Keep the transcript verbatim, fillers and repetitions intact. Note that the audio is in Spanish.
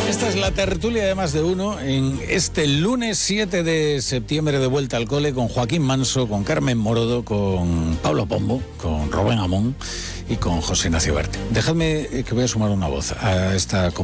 Esta es la tertulia de Más de Uno en este lunes siete de septiembre, de vuelta al cole con Joaquín Manso, con Carmen Morodo, con Pablo Pombo, con Rubén Amón y con José Ignacio Berti. Dejadme que voy a sumar una voz a esta conversación.